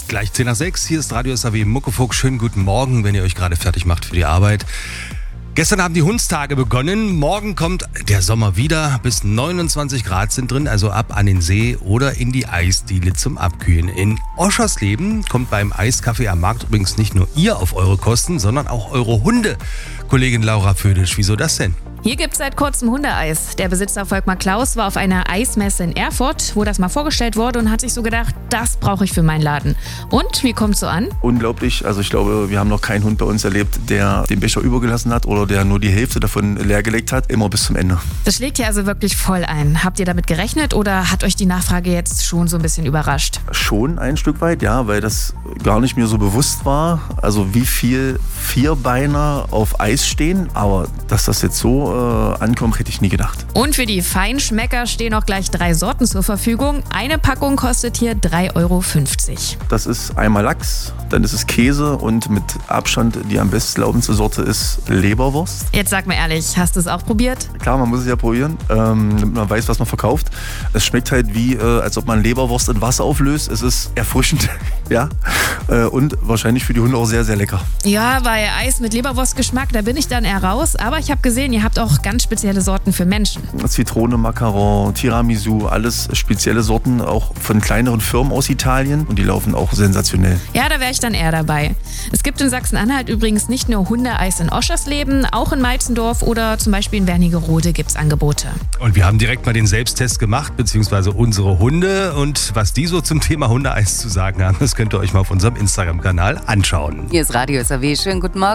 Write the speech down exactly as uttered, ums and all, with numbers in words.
Gleich zehn nach sechs, hier ist Radio S A W Muckefuck. Schönen guten Morgen, wenn ihr euch gerade fertig macht für die Arbeit. Gestern haben die Hundstage begonnen. Morgen kommt der Sommer wieder. Bis neunundzwanzig Grad sind drin, also ab an den See oder in die Eisdiele zum Abkühlen. In Oschersleben kommt beim Eiskaffee am Markt übrigens nicht nur ihr auf eure Kosten, sondern auch eure Hunde. Kollegin Laura Födisch, wieso das denn? Hier gibt's seit kurzem Hundeeis. Der Besitzer Volkmar Klaus war auf einer Eismesse in Erfurt, wo das mal vorgestellt wurde und hat sich so gedacht, das brauche ich für meinen Laden. Und, wie kommt's so an? Unglaublich. Also ich glaube, wir haben noch keinen Hund bei uns erlebt, der den Becher übergelassen hat oder der nur die Hälfte davon leergelegt hat, immer bis zum Ende. Das schlägt ja also wirklich voll ein. Habt ihr damit gerechnet oder hat euch die Nachfrage jetzt schon so ein bisschen überrascht? Schon ein Stück weit, ja, weil das gar nicht mir so bewusst war. Also wie viel Vierbeiner auf Eis stehen, aber dass das jetzt so äh, ankommt, hätte ich nie gedacht. Und für die Feinschmecker stehen auch gleich drei Sorten zur Verfügung. Eine Packung kostet hier drei Euro fünfzig. Das ist einmal Lachs, dann ist es Käse und mit Abstand die am besten laufendste Sorte ist Leberwurst. Jetzt sag mal ehrlich, hast du es auch probiert? Klar, man muss es ja probieren, ähm, damit man weiß, was man verkauft. Es schmeckt halt wie, äh, als ob man Leberwurst in Wasser auflöst. Es ist erfrischend, ja, äh, und wahrscheinlich für die Hunde auch sehr, sehr lecker. Ja, bei Eis mit Leberwurstgeschmack, da bin ich dann eher raus. Aber ich habe gesehen, ihr habt auch ganz spezielle Sorten für Menschen. Zitrone, Macaron, Tiramisu, alles spezielle Sorten, auch von kleineren Firmen aus Italien. Und die laufen auch sensationell. Ja, da wäre ich dann eher dabei. Es gibt in Sachsen-Anhalt übrigens nicht nur Hundeeis in Oschersleben, auch in Meitzendorf oder zum Beispiel in Wernigerode gibt es Angebote. Und wir haben direkt mal den Selbsttest gemacht, beziehungsweise unsere Hunde. Und was die so zum Thema Hundeeis zu sagen haben, das könnt ihr euch mal auf unserem Instagram-Kanal anschauen. Hier ist Radio S A W. Schönen guten Morgen.